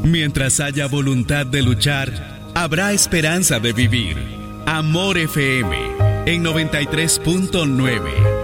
Mientras haya voluntad de luchar, habrá esperanza de vivir. Amor FM en 93.9.